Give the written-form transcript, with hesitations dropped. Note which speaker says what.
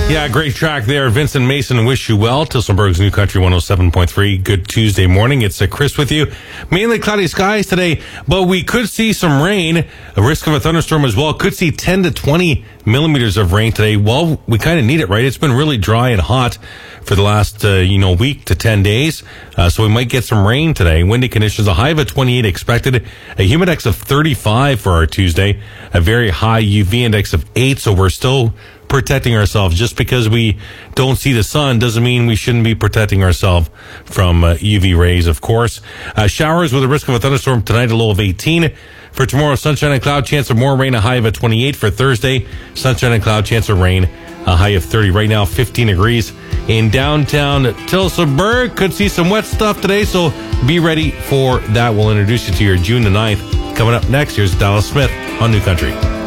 Speaker 1: Yeah, great track there. Vincent Mason, Wish You Well. Tillsonburg's New Country 107.3. Good Tuesday morning. It's Chris with you. Mainly cloudy skies today, but we could see some rain. A risk of a thunderstorm as well. Could see 10 to 20 millimeters of rain today. Well, we kind of need it, right? It's been really dry and hot for the last, week to 10 days. So we might get some rain today. Windy conditions, a high of 28 expected. A humidex of 35 for our Tuesday. A very high UV index of 8. So we're still protecting ourselves. Just because we don't see the sun doesn't mean we shouldn't be protecting ourselves from UV rays, of course. Showers with a risk of a thunderstorm tonight, a low of 18. For tomorrow, sunshine and cloud, chance of more rain, a high of 28. For Thursday, sunshine and cloud, chance of rain, a high of 30. Right now, 15 degrees in downtown Tillsonburg. Could see some wet stuff today, so be ready for that. We'll introduce you to your June the 9th. Coming up next, here's Dallas Smith on New Country.